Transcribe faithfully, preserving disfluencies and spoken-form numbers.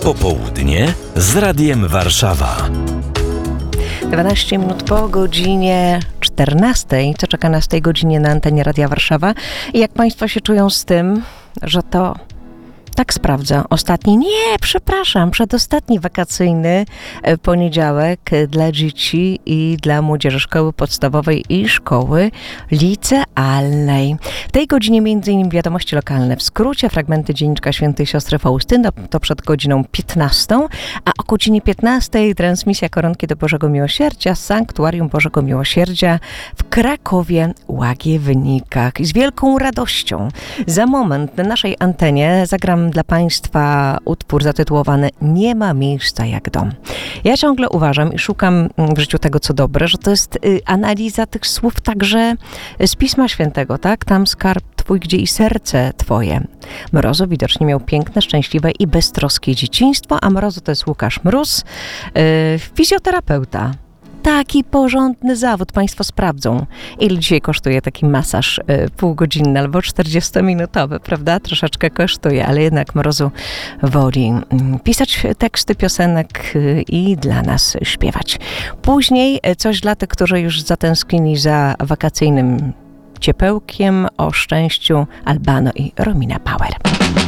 Popołudnie z Radiem Warszawa. dwanaście minut po godzinie czternastej. Co czeka nas w tej godzinie na antenie Radia Warszawa? I jak Państwo się czują z tym, że to tak sprawdza. Ostatni, nie, przepraszam, przedostatni wakacyjny poniedziałek dla dzieci i dla młodzieży szkoły podstawowej i szkoły licealnej. W tej godzinie między innymi wiadomości lokalne. W skrócie fragmenty dzienniczka świętej siostry Faustyny, to przed godziną piętnastą, a o godzinie piętnastej transmisja Koronki do Bożego Miłosierdzia z Sanktuarium Bożego Miłosierdzia w Krakowie Łagiewnikach. I z wielką radością za moment na naszej antenie zagram dla Państwa utwór zatytułowany Nie ma miejsca jak dom. Ja ciągle uważam i szukam w życiu tego, co dobre, że to jest y, analiza tych słów także z Pisma Świętego, tak? Tam skarb Twój, gdzie i serce Twoje. Mrozo widocznie miał piękne, szczęśliwe i beztroskie dzieciństwo, a Mrozo to jest Łukasz Mróz, y, fizjoterapeuta. Taki porządny zawód. Państwo sprawdzą, ile dzisiaj kosztuje taki masaż y, półgodzinny albo czterdziestominutowy, prawda? Troszeczkę kosztuje, ale jednak Mrozu woli y, pisać teksty piosenek y, i dla nas śpiewać. Później y, coś dla tych, którzy już zatęsknili za wakacyjnym ciepełkiem, o szczęściu Albano i Romina Power.